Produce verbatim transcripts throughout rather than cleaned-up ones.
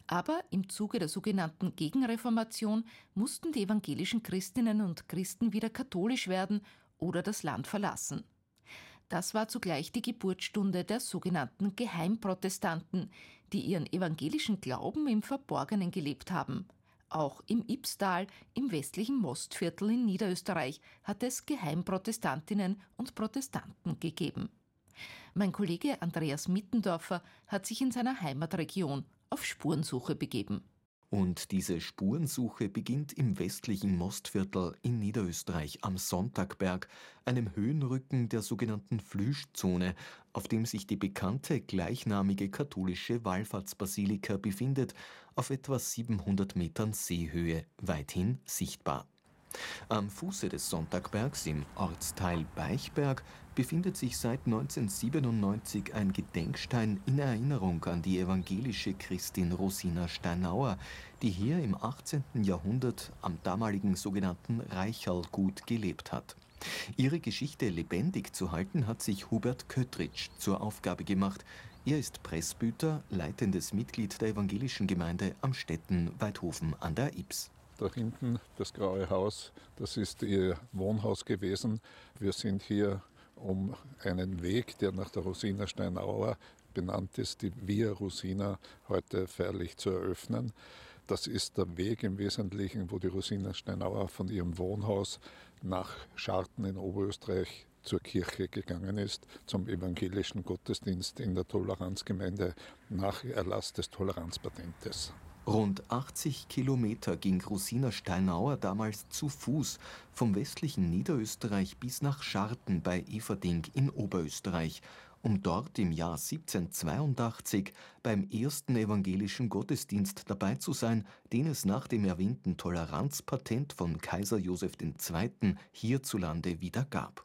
Aber im Zuge der sogenannten Gegenreformation mussten die evangelischen Christinnen und Christen wieder katholisch werden oder das Land verlassen. Das war zugleich die Geburtsstunde der sogenannten Geheimprotestanten, die ihren evangelischen Glauben im Verborgenen gelebt haben. Auch im Ybbstal, im westlichen Mostviertel in Niederösterreich, hat es Geheimprotestantinnen und Protestanten gegeben. Mein Kollege Andreas Mittendorfer hat sich in seiner Heimatregion auf Spurensuche begeben. Und diese Spurensuche beginnt im westlichen Mostviertel in Niederösterreich am Sonntagberg, einem Höhenrücken der sogenannten Flüschzone, auf dem sich die bekannte gleichnamige katholische Wallfahrtsbasilika befindet, auf etwa siebenhundert Metern Seehöhe, weithin sichtbar. Am Fuße des Sonntagbergs im Ortsteil Beichberg befindet sich seit neunzehnhundertsiebenundneunzig ein Gedenkstein in Erinnerung an die evangelische Christin Rosina Steinauer, die hier im achtzehnten Jahrhundert am damaligen sogenannten Reichalgut gelebt hat. Ihre Geschichte lebendig zu halten, hat sich Hubert Köttritsch zur Aufgabe gemacht. Er ist Presbyter, leitendes Mitglied der evangelischen Gemeinde am Städten Weidhofen an der Ybbs. Da hinten das graue Haus, das ist ihr Wohnhaus gewesen. Wir sind hier, um einen Weg, der nach der Rosina Steinauer benannt ist, die Via Rosina, heute feierlich zu eröffnen. Das ist der Weg im Wesentlichen, wo die Rosina Steinauer von ihrem Wohnhaus nach Scharten in Oberösterreich zur Kirche gegangen ist, zum evangelischen Gottesdienst in der Toleranzgemeinde nach Erlass des Toleranzpatentes. Rund achtzig Kilometer ging Rosina Steinauer damals zu Fuß vom westlichen Niederösterreich bis nach Scharten bei Everding in Oberösterreich, um dort im Jahr siebzehnhundertzweiundachtzig beim ersten evangelischen Gottesdienst dabei zu sein, den es nach dem erwähnten Toleranzpatent von Kaiser Joseph der Zweite hierzulande wieder gab.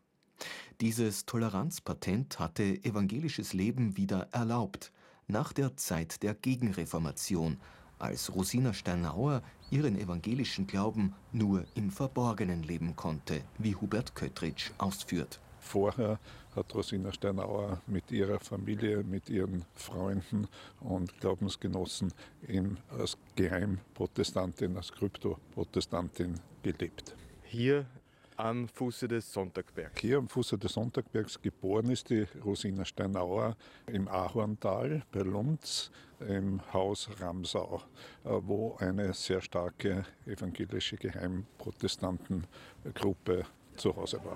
Dieses Toleranzpatent hatte evangelisches Leben wieder erlaubt, nach der Zeit der Gegenreformation, als Rosina Steinauer ihren evangelischen Glauben nur im Verborgenen leben konnte, wie Hubert Köttritsch ausführt. Vorher hat Rosina Steinauer mit ihrer Familie, mit ihren Freunden und Glaubensgenossen eben als Geheimprotestantin, als Kryptoprotestantin gelebt. Hier am Fuße des Sonntagbergs. Hier am Fuße des Sonntagbergs geboren ist die Rosina Steinauer im Ahorntal bei Lunz im Haus Ramsau, wo eine sehr starke evangelische Geheimprotestantengruppe zu Hause war.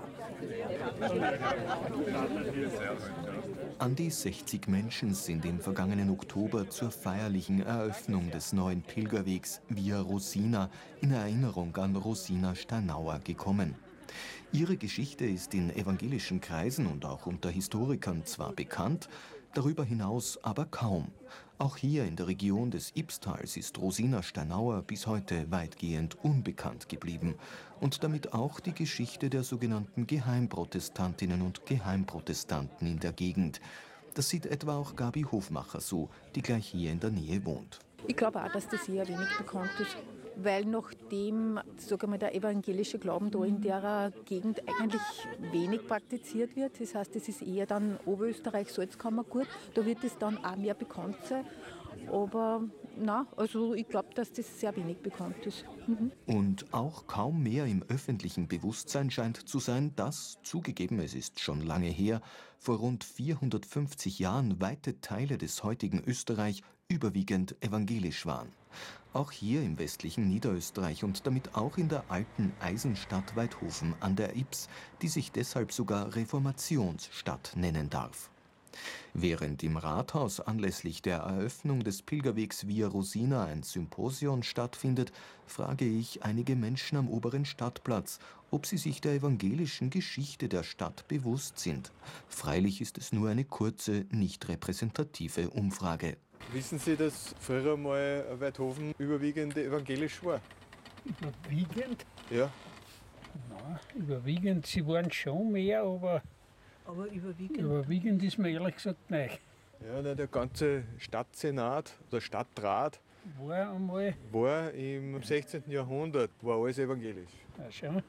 An die sechzig Menschen sind im vergangenen Oktober zur feierlichen Eröffnung des neuen Pilgerwegs Via Rosina in Erinnerung an Rosina Steinauer gekommen. Ihre Geschichte ist in evangelischen Kreisen und auch unter Historikern zwar bekannt, darüber hinaus aber kaum. Auch hier in der Region des Ybbstals ist Rosina Steinauer bis heute weitgehend unbekannt geblieben und damit auch die Geschichte der sogenannten Geheimprotestantinnen und Geheimprotestanten in der Gegend. Das sieht etwa auch Gabi Hofmacher so, die gleich hier in der Nähe wohnt. Ich glaube auch, dass das eher wenig bekannt ist, weil nachdem sagen wir, der evangelische Glauben da in der Gegend eigentlich wenig praktiziert wird, das heißt, es ist eher dann Oberösterreich, Salzkammergut, da wird es dann auch mehr bekannt sein. Aber na, also ich glaube, dass das sehr wenig bekannt ist. Mhm. Und auch kaum mehr im öffentlichen Bewusstsein scheint zu sein, dass, zugegeben, es ist schon lange her, vor rund vierhundertfünfzig Jahren weite Teile des heutigen Österreich überwiegend evangelisch waren. Auch hier im westlichen Niederösterreich und damit auch in der alten Eisenstadt Weidhofen an der Ybbs, die sich deshalb sogar Reformationsstadt nennen darf. Während im Rathaus anlässlich der Eröffnung des Pilgerwegs Via Rosina ein Symposion stattfindet, frage ich einige Menschen am oberen Stadtplatz, ob sie sich der evangelischen Geschichte der Stadt bewusst sind. Freilich ist es nur eine kurze, nicht repräsentative Umfrage. Wissen Sie, dass früher mal Weidhofen überwiegend evangelisch war? Überwiegend? Ja. Nein, überwiegend, sie waren schon mehr, aber, Aber überwiegend? überwiegend ist mir ehrlich gesagt nicht. Ja, na, der ganze Stadtsenat oder Stadtrat War einmal. war im sechzehnten Jahrhundert, war alles evangelisch. Ja, schon. Ja.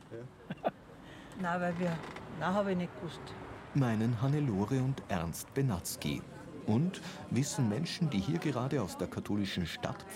Nein, weil wir, nein, habe ich nicht gewusst. Meinen Hannelore und Ernst Benatzky. Und wissen Menschen, die hier gerade aus der katholischen Stadt